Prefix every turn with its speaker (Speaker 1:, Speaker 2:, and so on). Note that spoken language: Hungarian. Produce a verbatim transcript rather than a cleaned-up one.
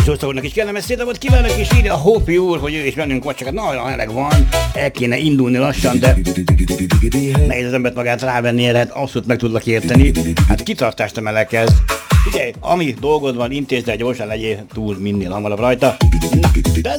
Speaker 1: Zsosztagoknak is kellemes szétnapot kívánok, és írja a Hópi úr, hogy ő is bennünk vagy, csak hát nagyon meleg van, el kéne indulni lassan, de nehéz az embert magát rávenni erre, hát abszolút meg tudlak érteni. Hát kitartást emelekez. Figyelj, ami dolgod van, intézd el gyorsan, legyél túl minél hamarabb rajta. Na, de